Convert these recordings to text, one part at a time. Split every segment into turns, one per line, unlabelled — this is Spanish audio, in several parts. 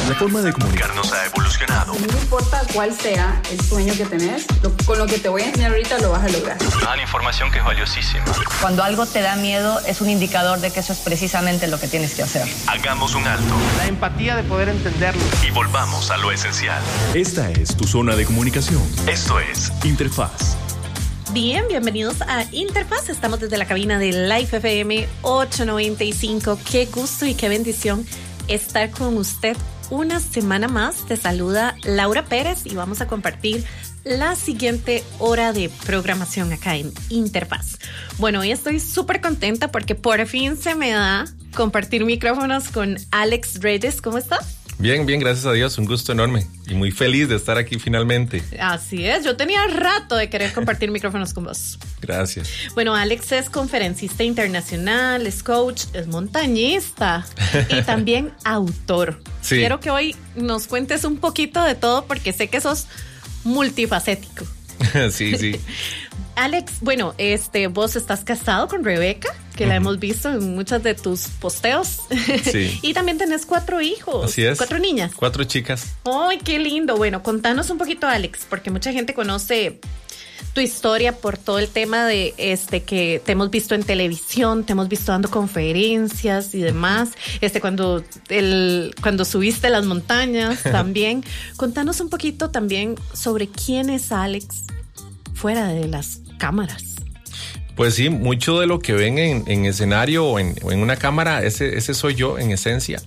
La forma de comunicarnos ha evolucionado.
No importa cuál sea el sueño que tenés, con lo que te voy a enseñar ahorita lo vas a lograr.
Dan información que es valiosísima.
Cuando algo te da miedo es un indicador de que eso es precisamente lo que tienes que hacer.
Hagamos un alto.
La empatía de poder entenderlo.
Y volvamos a lo esencial.
Esta es tu zona de comunicación.
Esto es
Interfaz.
Bien, bienvenidos a Interfaz. Estamos desde la cabina de Life FM 895. Qué gusto y qué bendición estar con usted una semana más. Te saluda Laura Pérez y vamos a compartir la siguiente hora de programación acá en Interfaz. Bueno, hoy estoy súper contenta porque por fin se me da compartir micrófonos con Alex Reyes. ¿Cómo estás?
Bien, gracias a Dios, un gusto enorme y muy feliz de estar aquí finalmente.
Así es, yo tenía rato de querer compartir micrófonos con vos.
Gracias.
Bueno, Alex es conferencista internacional, es coach, es montañista y también autor.
Sí.
Quiero que hoy nos cuentes un poquito de todo porque sé que sos multifacético.
Sí.
Alex, bueno, vos estás casado con Rebeca, que la hemos visto en muchos de tus posteos.
Sí.
Y también tenés 4 hijos.
Así es.
4 niñas.
4 chicas.
¡Ay, qué lindo! Bueno, contanos un poquito, Alex, porque mucha gente conoce tu historia por todo el tema de que te hemos visto en televisión, te hemos visto dando conferencias y demás. Cuando subiste las montañas también. Contanos un poquito también sobre quién es Alex fuera de las cámaras.
Pues sí, mucho de lo que ven en escenario o en una cámara, ese soy yo en esencia.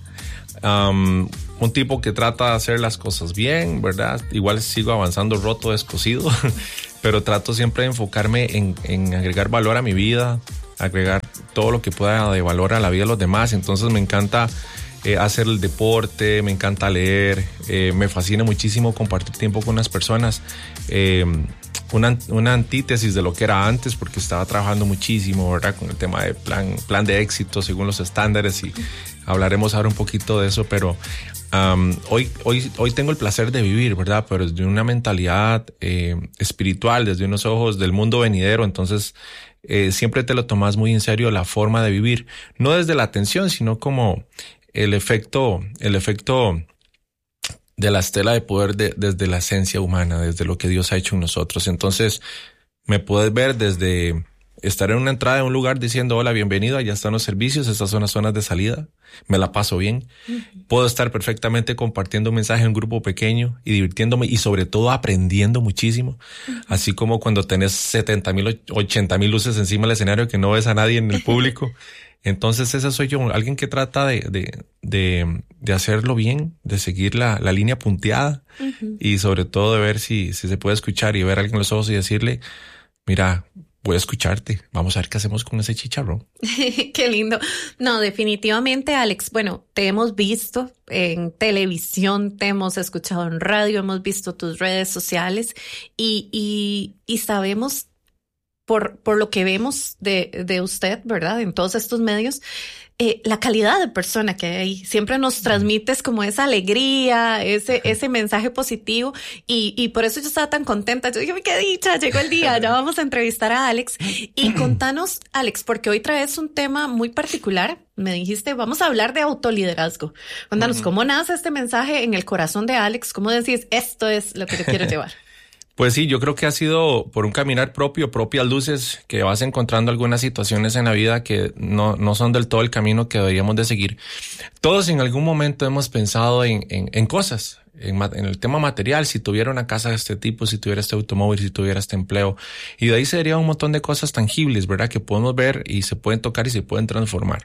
Un tipo que trata de hacer las cosas bien, ¿verdad? Igual sigo avanzando roto, descosido, pero trato siempre de enfocarme en agregar valor a mi vida, agregar todo lo que pueda de valor a la vida de los demás. Entonces me encanta hacer el deporte, me encanta leer, me fascina muchísimo compartir tiempo con las personas. Una antítesis de lo que era antes, porque estaba trabajando muchísimo, ¿verdad? Con el tema de plan de éxito según los estándares, y hablaremos ahora un poquito de eso, pero hoy tengo el placer de vivir, ¿verdad? Pero desde una mentalidad espiritual, desde unos ojos del mundo venidero. Entonces siempre te lo tomas muy en serio la forma de vivir, no desde la atención, sino como el efecto de la estela de poder desde la esencia humana, desde lo que Dios ha hecho en nosotros. Entonces me puedes ver desde estar en una entrada de un lugar diciendo hola, bienvenido, allá están los servicios, estas son las zonas de salida, me la paso bien. Puedo estar perfectamente compartiendo un mensaje en un grupo pequeño y divirtiéndome y sobre todo aprendiendo muchísimo. Así como cuando tenés 70,000, 80,000 luces encima del escenario que no ves a nadie en el público. Entonces ese soy yo, alguien que trata de hacerlo bien, de seguir la línea punteada y sobre todo de ver si se puede escuchar y ver a alguien en los ojos y decirle, mira, voy a escucharte, vamos a ver qué hacemos con ese chicharrón.
Qué lindo. No, definitivamente, Alex, bueno, te hemos visto en televisión, te hemos escuchado en radio, hemos visto tus redes sociales y sabemos por lo que vemos de usted, ¿verdad? En todos estos medios, la calidad de persona que hay. Siempre nos transmites como esa alegría, ese mensaje positivo y por eso yo estaba tan contenta. Yo dije, qué dicha, llegó el día, ya vamos a entrevistar a Alex. Y contanos, Alex, porque hoy traes un tema muy particular. Me dijiste, vamos a hablar de autoliderazgo. Contanos, ¿cómo nace este mensaje en el corazón de Alex? ¿Cómo decís, esto es lo que te quiero llevar?
Pues sí, yo creo que ha sido por un caminar propias luces, que vas encontrando algunas situaciones en la vida que no son del todo el camino que deberíamos de seguir. Todos en algún momento hemos pensado en cosas, en el tema material, si tuviera una casa de este tipo, si tuviera este automóvil, si tuviera este empleo. Y de ahí sería un montón de cosas tangibles, ¿verdad? Que podemos ver y se pueden tocar y se pueden transformar.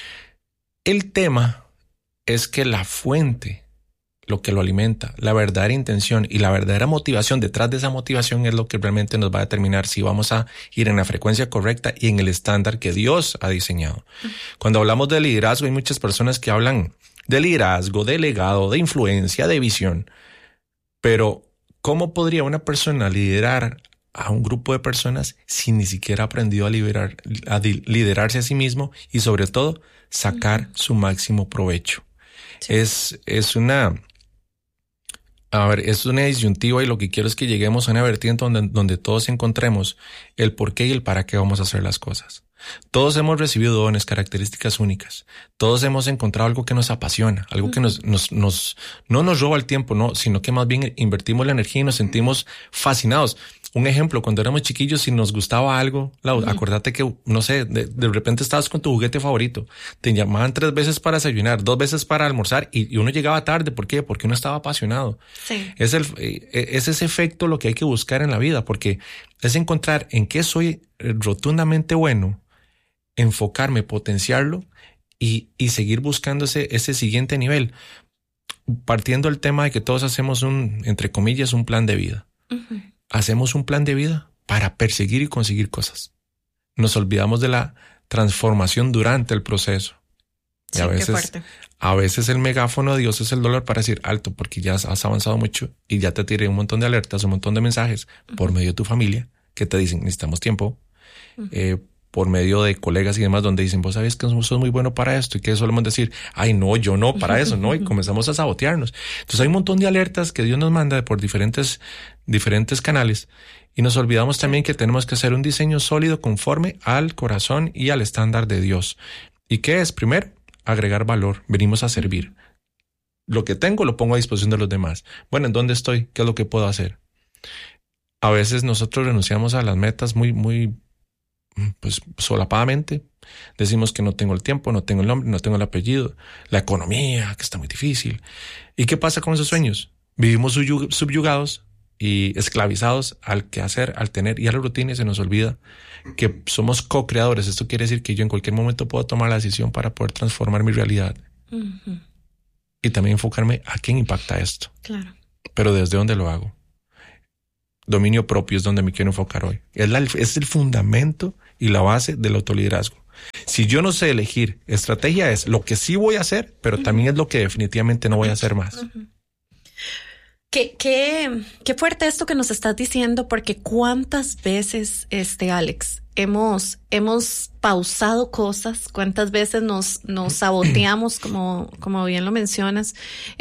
El tema es que la fuente, lo que lo alimenta, la verdadera intención y la verdadera motivación detrás de esa motivación es lo que realmente nos va a determinar si vamos a ir en la frecuencia correcta y en el estándar que Dios ha diseñado. Cuando hablamos de liderazgo, hay muchas personas que hablan de liderazgo, de legado, de influencia, de visión. Pero, ¿cómo podría una persona liderar a un grupo de personas si ni siquiera ha aprendido a liderarse a sí mismo y sobre todo sacar su máximo provecho? Sí. Es una disyuntiva y lo que quiero es que lleguemos a una vertiente donde todos encontremos el por qué y el para qué vamos a hacer las cosas. Todos hemos recibido dones, características únicas. Todos hemos encontrado algo que nos apasiona, algo que no nos roba el tiempo, no, sino que más bien invertimos la energía y nos sentimos fascinados. Un ejemplo, cuando éramos chiquillos, si nos gustaba algo, Lau, acordate que, no sé, de repente estabas con tu juguete favorito. Te llamaban 3 veces para desayunar, 2 veces para almorzar y uno llegaba tarde. ¿Por qué? Porque uno estaba apasionado.
Sí.
Es ese efecto lo que hay que buscar en la vida, porque es encontrar en qué soy rotundamente bueno, enfocarme, potenciarlo y seguir buscando ese siguiente nivel. Partiendo del tema de que todos hacemos entre comillas, un plan de vida. Hacemos un plan de vida para perseguir y conseguir cosas. Nos olvidamos de la transformación durante el proceso. Y a veces el megáfono de Dios es el dolor para decir alto, porque ya has avanzado mucho y ya te tiré un montón de alertas, un montón de mensajes por medio de tu familia que te dicen necesitamos tiempo, por medio de colegas y demás donde dicen vos sabés que sos muy bueno para esto y que solemos decir ay no, yo no, para eso no, y comenzamos a sabotearnos. Entonces hay un montón de alertas que Dios nos manda por diferentes canales y nos olvidamos también que tenemos que hacer un diseño sólido conforme al corazón y al estándar de Dios. ¿Y qué es? Primero, agregar valor. Venimos a servir. Lo que tengo lo pongo a disposición de los demás. Bueno, ¿en dónde estoy? ¿Qué es lo que puedo hacer? A veces nosotros renunciamos a las metas muy pues solapadamente. Decimos que no tengo el tiempo, no tengo el nombre, no tengo el apellido, la economía, que está muy difícil. ¿Y qué pasa con esos sueños? Vivimos subyugados y esclavizados al quehacer, al tener y a la rutina, y se nos olvida que somos co-creadores. Esto quiere decir que yo en cualquier momento puedo tomar la decisión para poder transformar mi realidad. Y también enfocarme a quién impacta esto.
Claro.
Pero ¿desde dónde lo hago? Dominio propio es donde me quiero enfocar hoy. Es el fundamento y la base del autoliderazgo. Si yo no sé elegir, estrategia es lo que sí voy a hacer, pero también es lo que definitivamente no voy a hacer más.
Qué fuerte esto que nos estás diciendo, porque cuántas veces, Alex, hemos pausado cosas, cuántas veces nos saboteamos, como bien lo mencionas.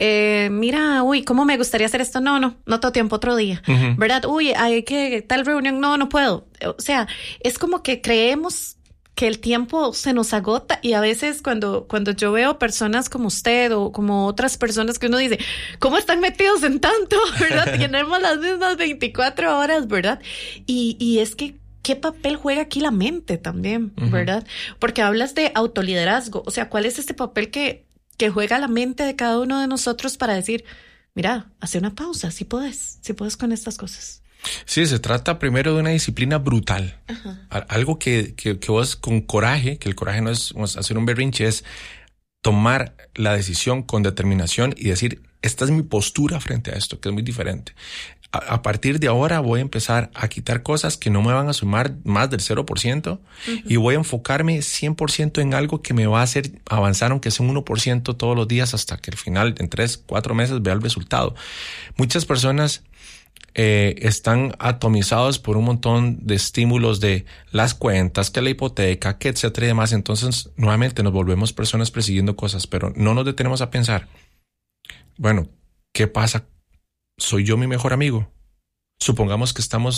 Mira, cómo me gustaría hacer esto. No tengo tiempo, otro día, ¿verdad? Hay que tal reunión, no puedo. O sea, es como que creemos que el tiempo se nos agota, y a veces cuando yo veo personas como usted o como otras personas que uno dice, ¿cómo están metidos en tanto? ¿Verdad? Tenemos las mismas 24 horas, ¿verdad? Y es que ¿qué papel juega aquí la mente también, verdad? Porque hablas de autoliderazgo, o sea, ¿cuál es este papel que juega la mente de cada uno de nosotros para decir, mira, hace una pausa, si puedes con estas cosas?
Sí, se trata primero de una disciplina brutal. Algo que vos con coraje, que el coraje no es hacer un berrinche, es tomar la decisión con determinación y decir, esta es mi postura frente a esto, que es muy diferente. A partir de ahora voy a empezar a quitar cosas que no me van a sumar más del 0% y voy a enfocarme 100% en algo que me va a hacer avanzar, aunque sea un 1% todos los días, hasta que al final, en 3-4 meses, vea el resultado. Muchas personas están atomizados por un montón de estímulos de las cuentas, que la hipoteca, que etcétera y demás. Entonces, nuevamente nos volvemos personas persiguiendo cosas, pero no nos detenemos a pensar, bueno, ¿qué pasa? ¿Soy yo mi mejor amigo? Supongamos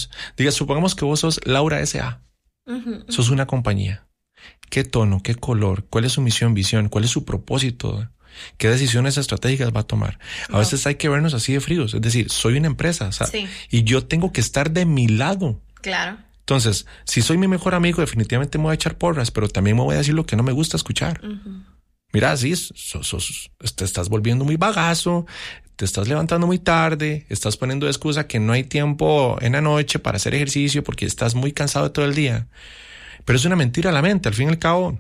que vos sos Laura S.A. Sos una compañía. ¿Qué tono, qué color, cuál es su misión, visión, cuál es su propósito? ¿Qué decisiones estratégicas va a tomar? A veces hay que vernos así de fríos. Es decir, soy una empresa, ¿sabes? Y yo tengo que estar de mi lado.
Claro.
Entonces, si soy mi mejor amigo, definitivamente me voy a echar porras, pero también me voy a decir lo que no me gusta escuchar. Mira, sí, te estás volviendo muy bagazo, te estás levantando muy tarde, estás poniendo de excusa que no hay tiempo en la noche para hacer ejercicio porque estás muy cansado de todo el día. Pero es una mentira la mente. Al fin y al cabo,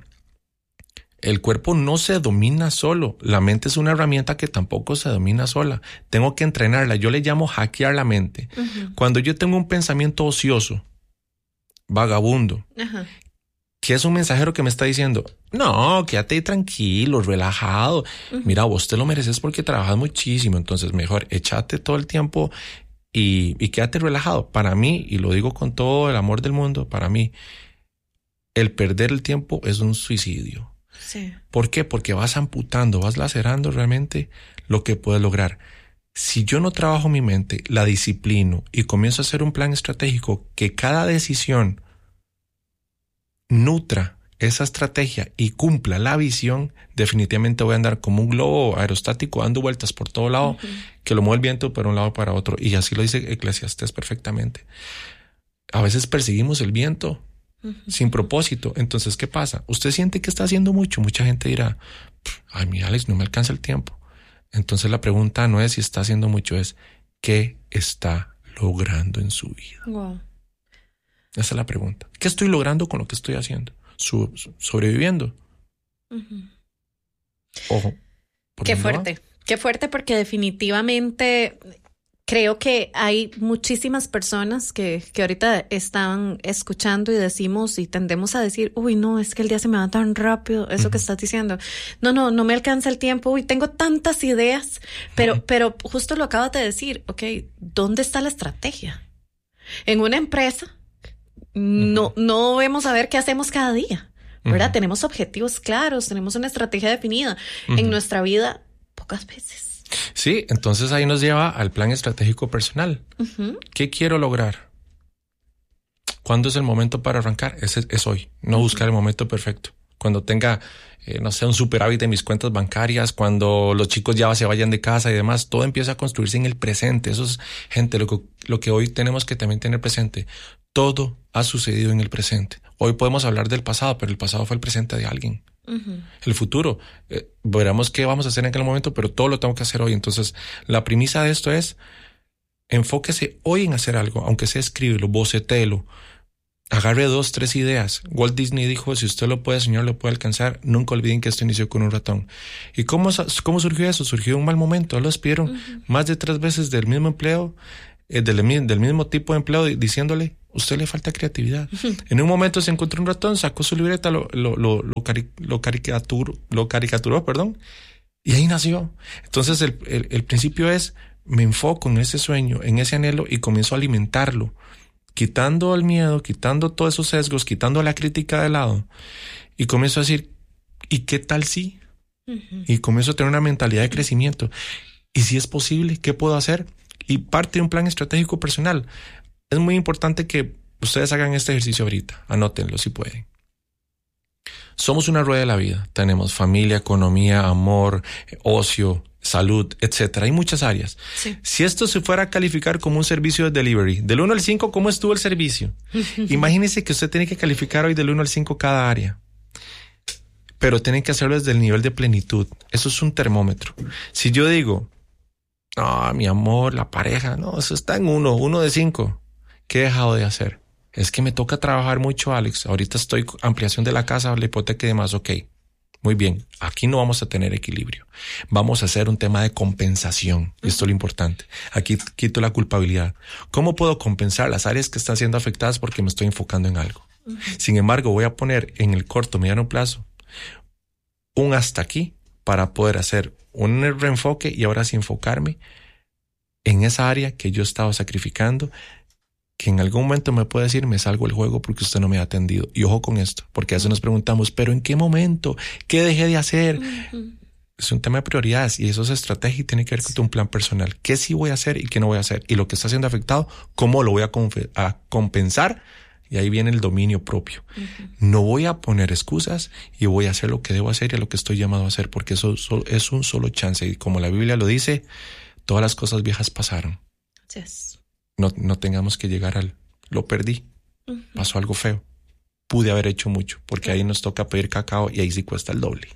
el cuerpo no se domina solo. La mente es una herramienta que tampoco se domina sola. Tengo que entrenarla. Yo le llamo hackear la mente. Cuando yo tengo un pensamiento ocioso, vagabundo, que es un mensajero que me está diciendo, no, quédate tranquilo, relajado. Mira, vos te lo mereces porque trabajas muchísimo. Entonces mejor échate todo el tiempo y quédate relajado. Para mí, y lo digo con todo el amor del mundo, para mí, el perder el tiempo es un suicidio.
Sí.
¿Por qué? Porque vas amputando, vas lacerando realmente lo que puedes lograr. Si yo no trabajo mi mente, la disciplino y comienzo a hacer un plan estratégico que cada decisión nutra esa estrategia y cumpla la visión, definitivamente voy a andar como un globo aerostático dando vueltas por todo lado, que lo mueve el viento para un lado para otro. Y así lo dice Eclesiastés perfectamente. A veces perseguimos el viento sin propósito. Entonces, ¿qué pasa? Usted siente que está haciendo mucho. Mucha gente dirá, ay, mira, Alex, no me alcanza el tiempo. Entonces la pregunta no es si está haciendo mucho, es ¿qué está logrando en su vida?
Wow.
Esa es la pregunta. ¿Qué estoy logrando con lo que estoy haciendo? Sobreviviendo. Ojo.
Qué fuerte, porque definitivamente creo que hay muchísimas personas que ahorita están escuchando y decimos y tendemos a decir, uy, no, es que el día se me va tan rápido, eso que estás diciendo. No me alcanza el tiempo, uy, tengo tantas ideas, pero justo lo acabas de decir, ok, ¿dónde está la estrategia? En una empresa no vemos a ver qué hacemos cada día, ¿verdad? Tenemos objetivos claros, tenemos una estrategia definida. En nuestra vida, pocas veces.
Sí, entonces ahí nos lleva al plan estratégico personal. ¿Qué quiero lograr? ¿Cuándo es el momento para arrancar? Es hoy, no buscar el momento perfecto. Cuando tenga, no sé, un superávit en mis cuentas bancarias, cuando los chicos ya se vayan de casa y demás, todo empieza a construirse en el presente. Eso es, gente, lo que hoy tenemos que también tener presente. Todo ha sucedido en el presente. Hoy podemos hablar del pasado, pero el pasado fue el presente de alguien. El futuro, veremos qué vamos a hacer en aquel momento, pero todo lo tengo que hacer hoy. Entonces, la premisa de esto es, enfóquese hoy en hacer algo, aunque sea escríbelo, bocetéelo, agarre 2, 3 ideas. Walt Disney dijo, si usted lo puede soñar, lo puede alcanzar. Nunca olviden que esto inició con un ratón. ¿Y cómo surgió eso? Surgió un mal momento. Lo despidieron más de 3 veces del mismo empleo, del mismo tipo de empleo, diciéndole, usted le falta creatividad. En un momento se encontró un ratón, sacó su libreta, lo caricaturó, y ahí nació. Entonces el principio es, me enfoco en ese sueño, en ese anhelo y comienzo a alimentarlo, quitando el miedo, quitando todos esos sesgos, quitando la crítica de lado, y comienzo a decir, ¿y qué tal si? Y comienzo a tener una mentalidad de crecimiento. ¿Y si es posible? ¿Qué puedo hacer? Y parte de un plan estratégico personal. Es muy importante que ustedes hagan este ejercicio ahorita. Anótenlo si pueden. Somos una rueda de la vida. Tenemos familia, economía, amor, ocio, salud, etcétera. Hay muchas áreas. Sí. Si esto se fuera a calificar como un servicio de delivery, del 1 al 5, ¿cómo estuvo el servicio? Imagínese que usted tiene que calificar hoy del 1 al 5 cada área. Pero tienen que hacerlo desde el nivel de plenitud. Eso es un termómetro. Si yo digo, no, mi amor, la pareja, no, eso está en 1 de 5. ¿Qué he dejado de hacer? Es que me toca trabajar mucho, Alex. Ahorita estoy ampliación de la casa, la hipoteca y demás. Ok, muy bien. Aquí no vamos a tener equilibrio. Vamos a hacer un tema de compensación. Y esto es lo importante. Aquí quito la culpabilidad. ¿Cómo puedo compensar las áreas que están siendo afectadas porque me estoy enfocando en algo? Sin embargo, voy a poner en el corto, mediano plazo un hasta aquí para poder hacer un reenfoque y ahora sí enfocarme en esa área que yo estaba sacrificando, que en algún momento me puede decir, me salgo del juego porque usted no me ha atendido. Y ojo con esto, porque a veces nos preguntamos, ¿pero en qué momento? ¿Qué dejé de hacer? Es un tema de prioridades y eso es estrategia y tiene que ver con un plan personal. ¿Qué sí voy a hacer y qué no voy a hacer? Y lo que está siendo afectado, ¿cómo lo voy a compensar? Y ahí viene el dominio propio. No voy a poner excusas y voy a hacer lo que debo hacer y a lo que estoy llamado a hacer, porque eso es un solo chance. Y como la Biblia lo dice, todas las cosas viejas pasaron.
Yes.
No tengamos que llegar al lo perdí. Pasó algo feo. Pude haber hecho mucho, porque ahí nos toca pedir cacao y ahí sí cuesta el doble.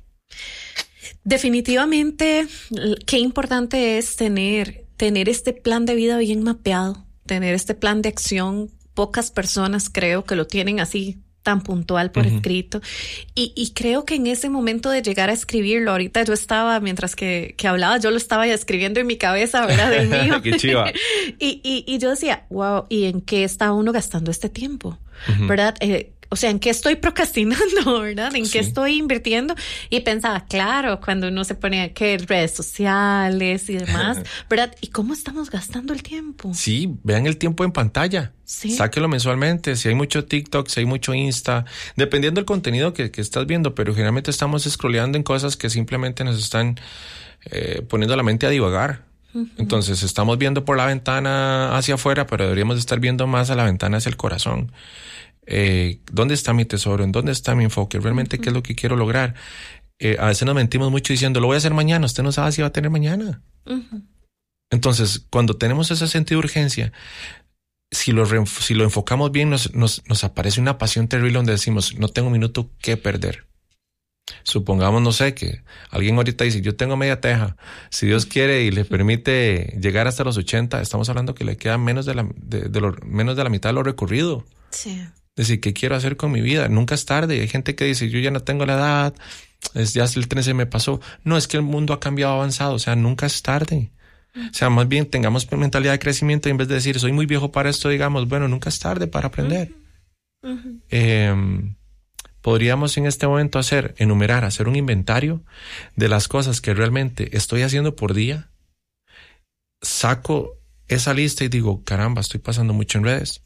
Definitivamente, qué importante es tener este plan de vida bien mapeado, tener este plan de acción. Pocas personas creo que lo tienen así tan puntual por escrito. Y creo que en ese momento de llegar a escribirlo, ahorita yo estaba, mientras que hablaba, yo lo estaba ya escribiendo en mi cabeza, ¿verdad? Del mío.
Qué chiva.
y yo decía, wow, ¿y en qué está uno gastando este tiempo? ¿Verdad? O sea, ¿en qué estoy procrastinando, verdad? ¿En qué estoy invirtiendo? Y pensaba, claro, cuando uno se pone a que redes sociales y demás, ¿verdad? ¿Y cómo estamos gastando el tiempo?
Sí, vean el tiempo en pantalla. Sí. Sáquelo mensualmente. Si hay mucho TikTok, si hay mucho Insta, dependiendo del contenido que estás viendo, pero generalmente estamos scrolleando en cosas que simplemente nos están poniendo la mente a divagar. Entonces estamos viendo por la ventana hacia afuera, pero deberíamos estar viendo más a la ventana hacia el corazón. ¿Dónde está mi tesoro? ¿En dónde está mi enfoque? ¿Realmente qué es lo que quiero lograr? A veces nos mentimos mucho diciendo, lo voy a hacer mañana. Usted no sabe si va a tener mañana. Entonces, cuando tenemos ese sentido de urgencia, si lo enfocamos bien, nos aparece una pasión terrible donde decimos, no tengo un minuto que perder. Supongamos, no sé, que alguien ahorita dice, yo tengo media teja. Si Dios quiere y le permite llegar hasta los 80, estamos hablando que le queda menos de la mitad de lo recorrido.
Sí.
Decir, ¿qué quiero hacer con mi vida? Nunca es tarde. Hay gente que dice, yo ya no tengo la edad, ya el tren se me pasó. No, es que el mundo ha cambiado, avanzado. O sea, nunca es tarde. O sea, más bien tengamos mentalidad de crecimiento y en vez de decir, soy muy viejo para esto, digamos, bueno, nunca es tarde para aprender. Podríamos en este momento hacer un inventario de las cosas que realmente estoy haciendo por día. Saco esa lista y digo, caramba, estoy pasando mucho en redes.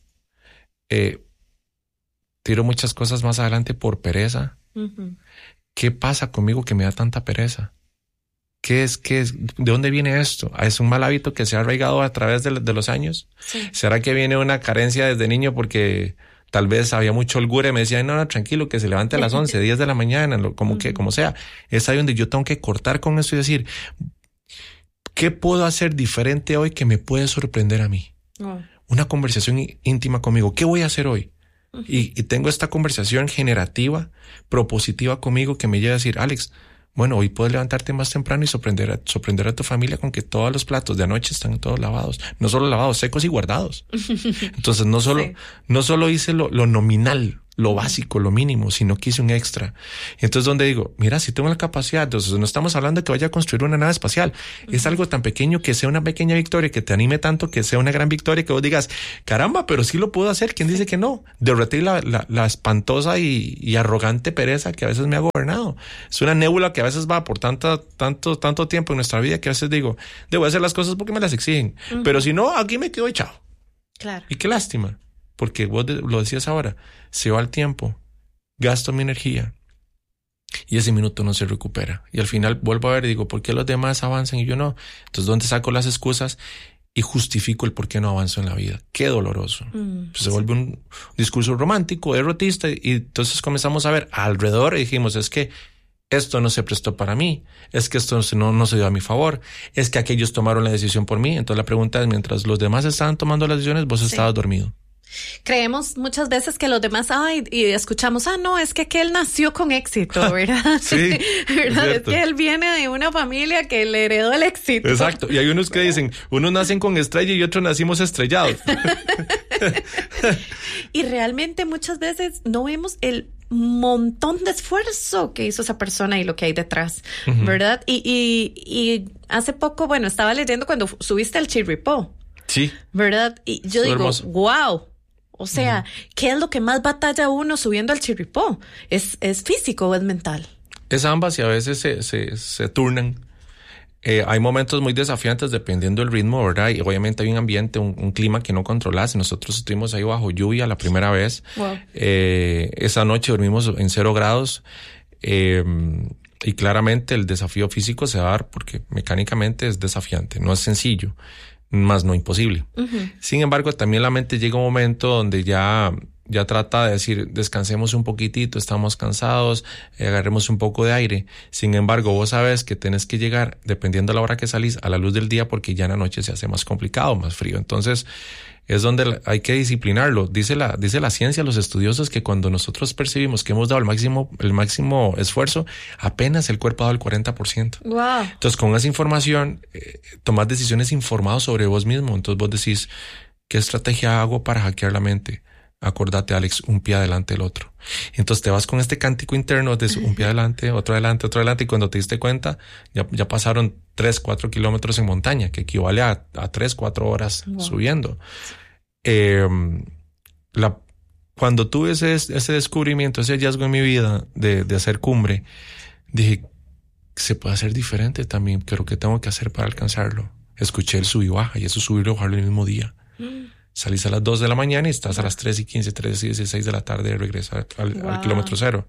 Tiro muchas cosas más adelante por pereza. ¿Qué pasa conmigo que me da tanta pereza? ¿Qué es? ¿De dónde viene esto? ¿Es un mal hábito que se ha arraigado a través de los años? Sí. ¿Será que viene una carencia desde niño porque tal vez había mucho holgura y me decían, no, tranquilo, que se levante a las 11, 10 de la mañana, como sea? Es ahí donde yo tengo que cortar con eso y decir, ¿qué puedo hacer diferente hoy que me puede sorprender a mí? Una conversación íntima conmigo. ¿Qué voy a hacer hoy? Y tengo esta conversación generativa, propositiva conmigo que me lleva a decir, Alex, bueno, hoy puedes levantarte más temprano y sorprender a tu familia con que todos los platos de anoche están todos lavados. No solo lavados, secos y guardados. Entonces no solo hice lo nominal, lo básico, lo mínimo, sino que hice un extra. Entonces donde digo, mira, si tengo la capacidad, entonces no estamos hablando de que vaya a construir una nave espacial. Es algo tan pequeño que sea una pequeña victoria, que te anime tanto, que sea una gran victoria, que vos digas, caramba, pero sí lo puedo hacer. ¿Quién dice que no? Derretir la espantosa y arrogante pereza que a veces me ha gobernado. Es una nébula que a veces va por tanto tiempo en nuestra vida que a veces digo, debo hacer las cosas porque me las exigen. Pero si no, aquí me quedo echado.
Claro.
Y qué lástima. Porque vos lo decías ahora, se va el tiempo, gasto mi energía y ese minuto no se recupera. Y al final vuelvo a ver y digo, ¿por qué los demás avanzan y yo no? Entonces, ¿dónde saco las excusas y justifico el por qué no avanzo en la vida? Qué doloroso. Pues se vuelve un discurso romántico, derrotista, y entonces comenzamos a ver alrededor y dijimos, es que esto no se prestó para mí, es que esto no se dio a mi favor, es que aquellos tomaron la decisión por mí. Entonces la pregunta es, mientras los demás estaban tomando las decisiones, vos estabas dormido.
Creemos muchas veces que los demás, y escuchamos, no, es que aquel nació con éxito, ¿verdad?
Sí,
¿verdad? Es que él viene de una familia que le heredó el éxito.
Exacto, y hay unos que dicen, unos nacen con estrella y otros nacimos estrellados.
Y realmente muchas veces no vemos el montón de esfuerzo que hizo esa persona y lo que hay detrás, ¿verdad? Y hace poco, bueno, estaba leyendo cuando subiste al Chirripó.
Sí.
¿Verdad? Y yo digo,
hermoso.
wow. O sea, ¿qué es lo que más batalla uno subiendo al Chirripó? ¿Es físico o es mental?
Es ambas y a veces se turnan. Hay momentos muy desafiantes dependiendo del ritmo, ¿verdad? Y obviamente hay un ambiente, un clima que no controlas. Nosotros estuvimos ahí bajo lluvia la primera vez.
Wow.
Esa noche dormimos en 0 grados. Y claramente el desafío físico se va a dar porque mecánicamente es desafiante. No es sencillo, más no imposible. Sin embargo, también la mente llega un momento donde ya trata de decir, descansemos un poquitito, estamos cansados, agarremos un poco de aire. Sin embargo, vos sabes que tenés que llegar, dependiendo de la hora que salís, a la luz del día, porque ya en la noche se hace más complicado, más frío. Entonces, es donde hay que disciplinarlo. Dice la ciencia, los estudiosos, que cuando nosotros percibimos que hemos dado el máximo esfuerzo, apenas el cuerpo ha dado el 40%.
Wow.
Entonces, con esa información, tomás decisiones informadas sobre vos mismo. Entonces, vos decís, ¿qué estrategia hago para hackear la mente? Acordate, Alex, un pie adelante del otro. Entonces te vas con este cántico interno de un pie adelante, otro adelante, otro adelante, y cuando te diste cuenta, ya pasaron 3-4 kilómetros en montaña, que equivale a 3-4 horas subiendo. Cuando tuve ese descubrimiento, ese hallazgo en mi vida de hacer cumbre, dije, se puede hacer diferente también, pero ¿qué tengo que hacer para alcanzarlo? Escuché el sub y baja, y eso subir y bajarlo el mismo día. Salís a las 2 de la mañana y estás a las 3:15, 3:16 de la tarde de regresar al kilómetro 0.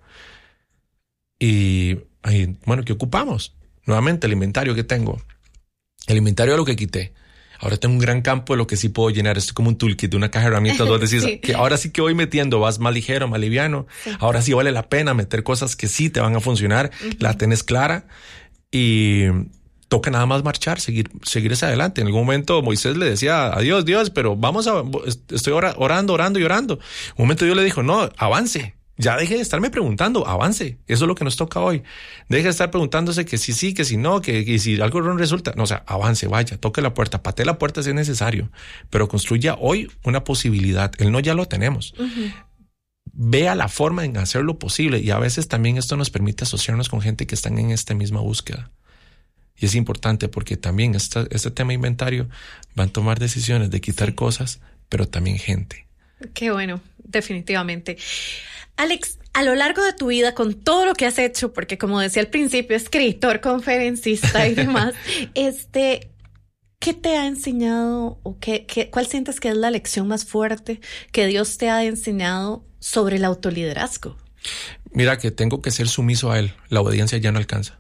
Y bueno, ¿qué ocupamos? Nuevamente, el inventario que tengo. El inventario de lo que quité. Ahora tengo un gran campo de lo que sí puedo llenar. Esto es como un toolkit de una caja de herramientas. Vos decís
Sí.
que ahora sí que voy metiendo, vas más ligero, más liviano.
Sí.
Ahora sí vale la pena meter cosas que sí te van a funcionar. La tenés clara y toca nada más marchar, seguir hacia adelante. En algún momento Moisés le decía, adiós, Dios, pero estoy orando y orando. Un momento Dios le dijo, no, avance. Ya deje de estarme preguntando, avance. Eso es lo que nos toca hoy. Deje de estar preguntándose que sí, que si no, que si algo no resulta. No, o sea, avance, vaya, toque la puerta, patee la puerta si es necesario, pero construya hoy una posibilidad. El no ya lo tenemos. Vea la forma en hacerlo posible, y a veces también esto nos permite asociarnos con gente que están en esta misma búsqueda. Y es importante porque también este tema inventario van a tomar decisiones de quitar cosas, pero también gente.
Qué bueno, definitivamente. Alex, a lo largo de tu vida, con todo lo que has hecho, porque como decía al principio, escritor, conferencista y demás, ¿qué te ha enseñado o cuál sientes que es la lección más fuerte que Dios te ha enseñado sobre el autoliderazgo?
Mira, que tengo que ser sumiso a Él. La obediencia ya no alcanza.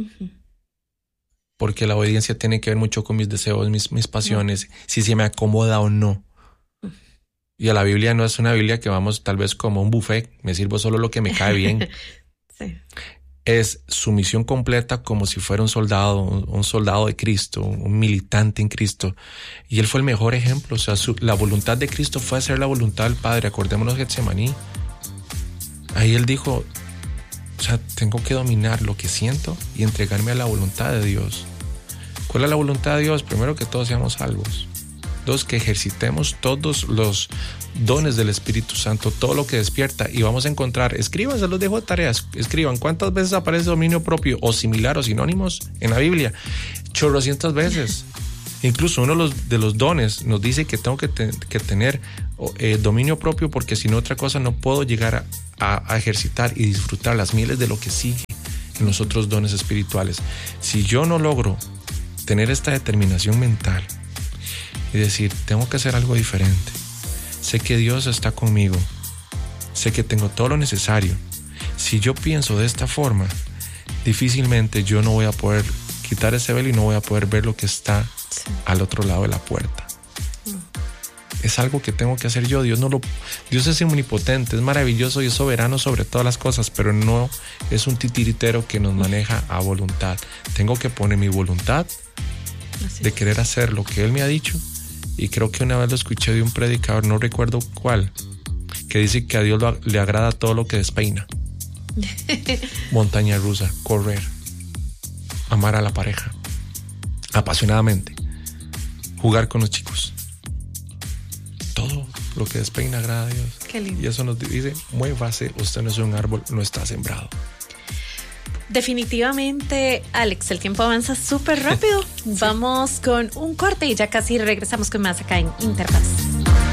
Porque la obediencia tiene que ver mucho con mis deseos, mis pasiones, si se me acomoda o no. Y a la Biblia no es una Biblia que vamos tal vez como un buffet, me sirvo solo lo que me cae bien.
Sí.
Es sumisión completa, como si fuera un soldado de Cristo, un militante en Cristo. Y Él fue el mejor ejemplo. O sea, la voluntad de Cristo fue hacer la voluntad del Padre. Acordémonos de Getsemaní. Ahí Él dijo, o sea, tengo que dominar lo que siento y entregarme a la voluntad de Dios. ¿Cuál es la voluntad de Dios? Primero, que todos seamos salvos. Dos, que ejercitemos todos los dones del Espíritu Santo, todo lo que despierta, y vamos a encontrar, escriban, se los dejo de tareas, escriban cuántas veces aparece dominio propio o similar o sinónimos en la Biblia. Chorrocientas veces. Incluso uno de los dones nos dice que tengo que tener dominio propio, porque sin otra cosa no puedo llegar a ejercitar y disfrutar las mieles de lo que sigue en los otros dones espirituales. Si yo no logro tener esta determinación mental y decir, tengo que hacer algo diferente, sé que Dios está conmigo, sé que tengo todo lo necesario. Si yo pienso de esta forma, difícilmente yo no voy a poder quitar ese velo y no voy a poder ver lo que está al otro lado de la puerta. Es algo que tengo que hacer yo. Dios es omnipotente, es maravilloso y es soberano sobre todas las cosas, pero no es un titiritero que nos maneja a voluntad. Tengo que poner mi voluntad de querer hacer lo que Él me ha dicho. Y creo que una vez lo escuché de un predicador, no recuerdo cuál, que dice que a Dios le agrada todo lo que despeina. Montaña rusa, correr, amar a la pareja apasionadamente, jugar con los chicos. Todo lo que despeina agrada a Dios.
Qué lindo.
Y eso nos dice, muévase, usted no es un árbol, no está sembrado.
Definitivamente, Alex, el tiempo avanza súper rápido. Sí. Vamos con un corte y ya casi regresamos con más acá en Interfaz.